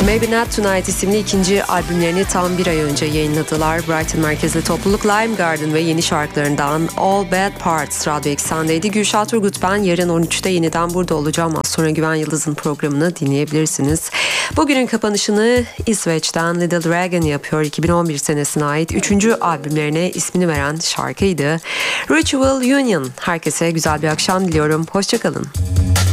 Maybe Not Tonight isimli ikinci albümlerini tam bir ay önce yayınladılar. Brighton merkezli topluluk Lime Garden ve yeni şarkılarından All Bad Parts Radyo Eksen'deydi. Gülşah Turgut ben. Yarın 13'te yeniden burada olacağım. Az sonra Güven Yıldız'ın programını dinleyebilirsiniz. Bugünün kapanışını İsveç'ten Little Dragon yapıyor. 2011 senesine ait 3. albümlerine ismini veren şarkıydı. Ritual Union. Herkese güzel bir akşam diliyorum. Hoşçakalın.